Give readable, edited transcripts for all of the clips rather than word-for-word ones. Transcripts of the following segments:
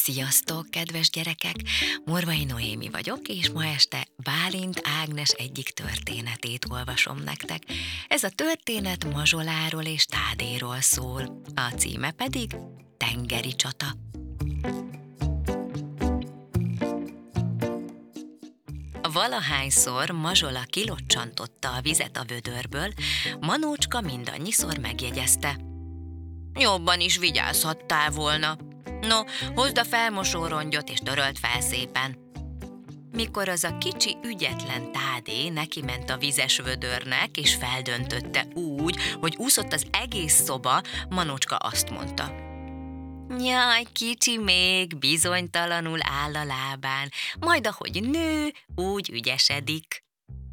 Sziasztok, kedves gyerekek! Morvai Noémi vagyok, és ma este Bálint Ágnes egyik történetét olvasom nektek. Ez a történet Mazsoláról és Tádéról szól, a címe pedig Tengeri csata. Valahányszor Mazsola kilocsantotta a vizet a vödörből, Manócska mindannyiszor megjegyezte. Jobban is vigyázhattál volna. No, hozd a felmosórongyot és töröld fel szépen. Mikor az a kicsi ügyetlen Tádé nekiment a vizes vödörnek, és feldöntötte úgy, hogy úszott az egész szoba, Manócska azt mondta. Jaj, kicsi még, bizonytalanul áll a lábán, majd ahogy nő, úgy ügyesedik.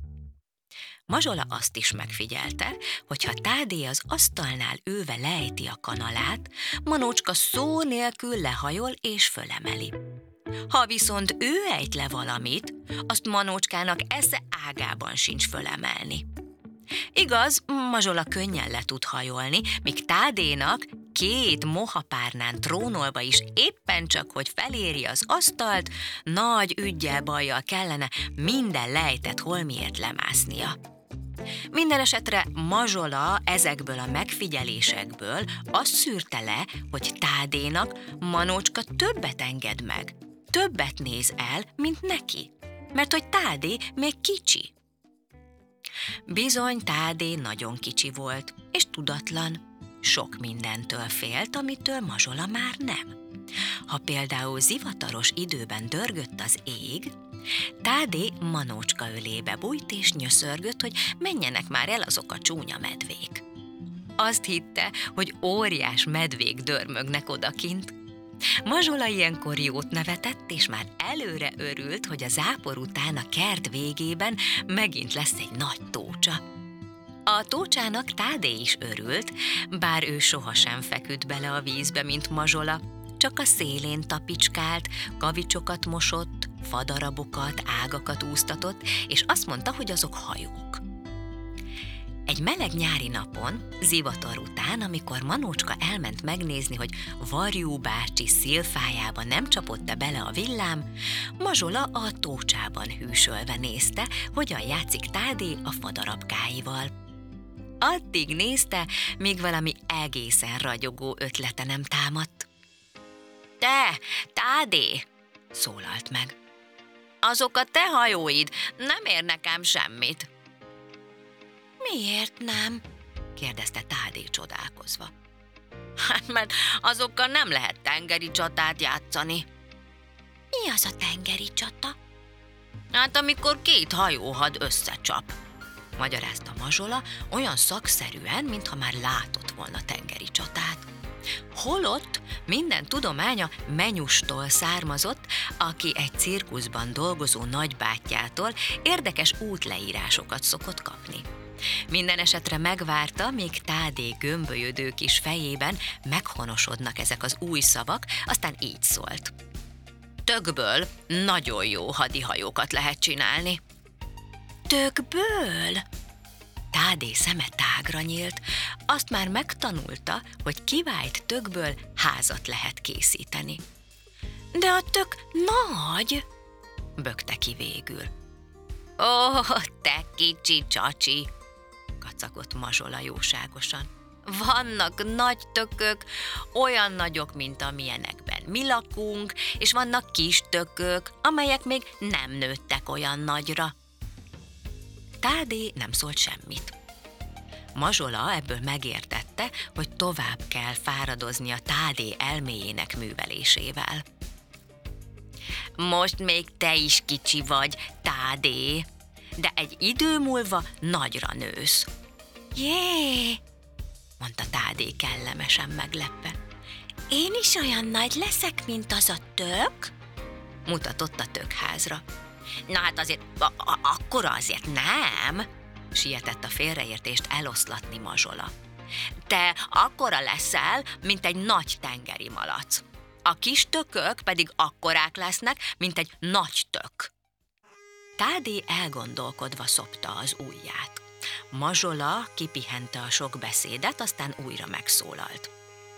Mazsola azt is megfigyelte, hogy ha Tádé az asztalnál ülve lejti a kanalát, Manócska szó nélkül lehajol és fölemeli. Ha viszont ő ejt le valamit, azt Manócskának esze ágában sincs fölemelni. Igaz, Mazsola könnyen le tud hajolni, míg Tádénak 2 mohapárnán trónolva is éppen csak, hogy feléri az asztalt, nagy üggyel-bajjal kellene minden lejtett holmiért lemásznia. Minden esetre Mazsola ezekből a megfigyelésekből azt szűrte le, hogy Tádénak Manócska többet enged meg, többet néz el, mint neki, mert hogy Tádé még kicsi. Bizony Tádé nagyon kicsi volt, és tudatlan. Sok mindentől félt, amitől Mazsola már nem. Ha például zivataros időben dörgött az ég, Tádé Manócska ölébe bújt és nyöszörgött, hogy menjenek már el azok a csúnya medvék. Azt hitte, hogy óriás medvék dörmögnek odakint. Mazsola ilyenkor jót nevetett, és már előre örült, hogy a zápor után a kert végében megint lesz egy nagy tócsa. A tócsának Tádé is örült, bár ő sohasem feküdt bele a vízbe, mint Mazsola, csak a szélén tapicskált, kavicsokat mosott, fadarabokat, ágakat úsztatott, és azt mondta, hogy azok hajók. Egy meleg nyári napon, zivatar után, amikor Manócska elment megnézni, hogy Varjú bácsi szilfájába nem csapott-e bele a villám, Mazsola a tócsában hűsölve nézte, hogyan játszik Tádé a fadarabkáival. Addig nézte, míg valami egészen ragyogó ötlete nem támadt. Te, Tádé, szólalt meg. Azok a te hajóid nem érnek ám semmit. Miért nem? kérdezte Tádé csodálkozva. Hát, mert azokkal nem lehet tengeri csatát játszani. Mi az a tengeri csata? Hát, amikor 2 hajóhad összecsap, magyarázta Mazsola olyan szakszerűen, mintha már látott volna tengeri csatát. Holott minden tudománya Menyustól származott, aki egy cirkuszban dolgozó nagybátyjától érdekes útleírásokat szokott kapni. Minden esetre megvárta, míg Tádé gömbölyödő kis fejében meghonosodnak ezek az új szavak, aztán így szólt. Tökből nagyon jó hadihajókat lehet csinálni. Tökből? Tádé szeme tágra nyílt, azt már megtanulta, hogy kivált tökből házat lehet készíteni. De a tök nagy, bökte ki végül. Ó, te kicsi csacsi, kacagott Mazsola jóságosan. Vannak nagy tökök, olyan nagyok, mint amilyenekben mi lakunk, és vannak kis tökök, amelyek még nem nőttek olyan nagyra. Tádé nem szólt semmit. Mazsola ebből megértette, hogy tovább kell fáradoznia Tádé elméjének művelésével. Most még te is kicsi vagy, Tádé, de egy idő múlva nagyra nősz. Jé, mondta Tádé kellemesen meglepve. Én is olyan nagy leszek, mint az a tök? Mutatott a tökházra. Na hát azért, akkora azért nem, sietett a félreértést eloszlatni Mazsola. Te akkora leszel, mint egy nagy tengeri malac. A kis tökök pedig akkorák lesznek, mint egy nagy tök. Tádé elgondolkodva szopta az ujját. Mazsola kipihente a sok beszédet, aztán újra megszólalt.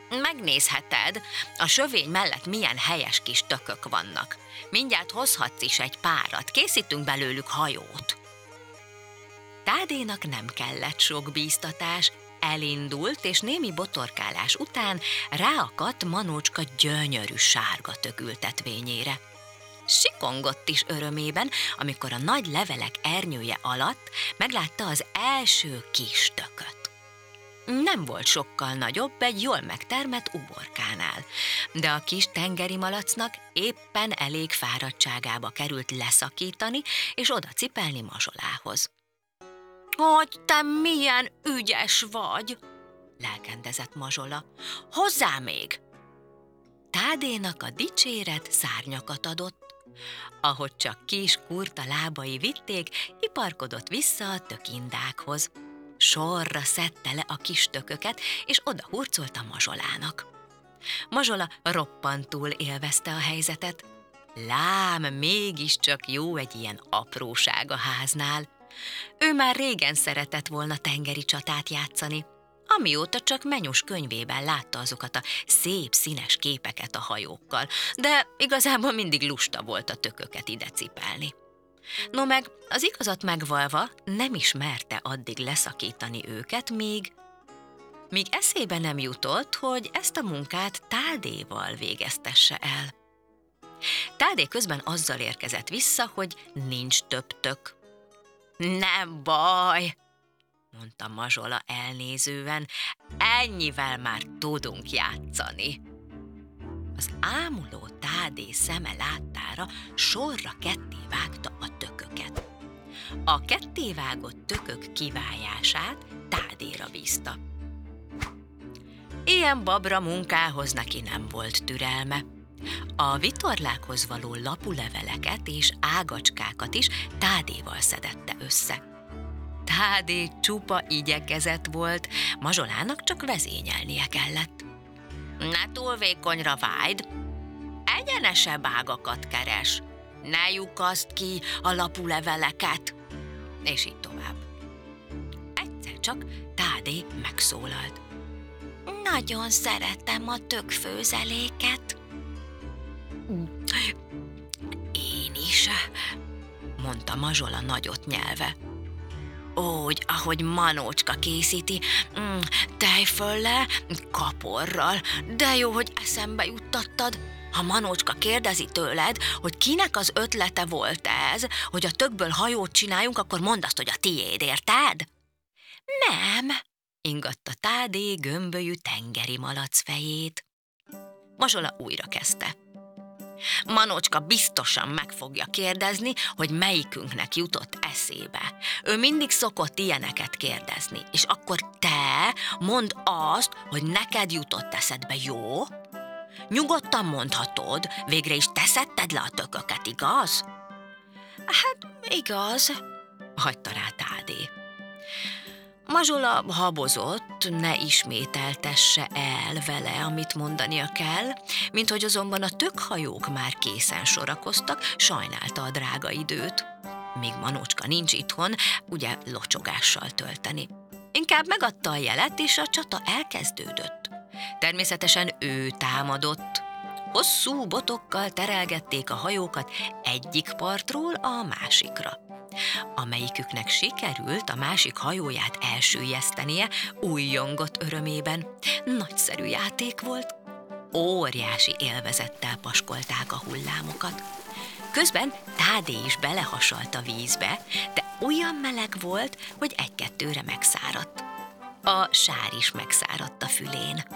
Megnézheted, a sövény mellett milyen helyes kis tökök vannak. Mindjárt hozhatsz is egy párat, készítünk belőlük hajót. Tádénak nem kellett sok bíztatás, elindult, és némi botorkálás után ráakadt Manócska gyönyörű sárga tök ültetvényére. Sikongott is örömében, amikor a nagy levelek ernyője alatt meglátta az első kis tököt. Nem volt sokkal nagyobb egy jól megtermett uborkánál, de a kis tengeri malacnak éppen elég fáradtságába került leszakítani és oda cipelni Mazsolához. Hogy te milyen ügyes vagy, lelkendezett Mazsola. Hozzá még! Tádénak a dicséret szárnyakat adott. Ahogy csak kis kurta lábai vitték, iparkodott vissza a tökindákhoz. Sorra szedte le a kis tököket, és oda hurcolt a Mazsolának. Mazsola roppantul élvezte a helyzetet. Lám, mégiscsak jó egy ilyen apróság a háznál. Ő már régen szeretett volna tengeri csatát játszani, amióta csak Menyus könyvében látta azokat a szép színes képeket a hajókkal, de igazából mindig lusta volt a tököket ide cipelni. No meg az igazat megvalva nem is merte addig leszakítani őket, míg eszébe nem jutott, hogy ezt a munkát Tádéval végeztesse el. Tádé közben azzal érkezett vissza, hogy nincs több tök. Nem baj, mondta Mazsola elnézően, ennyivel már tudunk játszani. Az ámuló Tádé szeme láttára sorra kettévágta a tököket. A kettévágott tökök kivágását Tádéra bízta. Ilyen babra munkához neki nem volt türelme. A vitorlákhoz való lapuleveleket és ágacskákat is Tádéval szedette össze. Tádé csupa igyekezett volt, Mazsolának csak vezényelnie kellett. Ne túl vékonyra vájd, egyenesebb ágakat keres, ne lyukaszd ki a lapuleveleket, és így tovább. Egyszer csak Tádé megszólalt. Nagyon szeretem a tökfőzeléket. Én is, mondta Mazsola nagyot nyelve. Úgy, ahogy Manócska készíti, tejföllel, kaporral, de jó, hogy eszembe juttattad. Ha Manócska kérdezi tőled, hogy kinek az ötlete volt ez, hogy a tökből hajót csináljunk, akkor mondd azt, hogy a tiéd, érted? Nem, ingatta Tádé gömbölyű tengeri malac fejét. Mazsola újra kezdte. Manócska biztosan meg fogja kérdezni, hogy melyikünknek jutott eszébe. Ő mindig szokott ilyeneket kérdezni, és akkor te mondd azt, hogy neked jutott eszedbe, jó? Nyugodtan mondhatod, végre is te szedted le a tököket, igaz? Hát, igaz, hagyta rá Tádé. Mazsola habozott, ne ismételtesse el vele, amit mondania kell, minthogy azonban a tökhajók már készen sorakoztak, sajnálta a drága időt. Míg Manócska nincs itthon, ugye locsogással tölteni. Inkább megadta a jelet, és a csata elkezdődött. Természetesen ő támadott. Hosszú botokkal terelgették a hajókat egyik partról a másikra. Amelyiküknek sikerült a másik hajóját elsüllyesztenie, újjongott örömében. Nagyszerű játék volt. Óriási élvezettel paskolták a hullámokat. Közben Tádé is belehasalt a vízbe, de olyan meleg volt, hogy egy-kettőre megszáradt. A sár is megszáradt a fülén.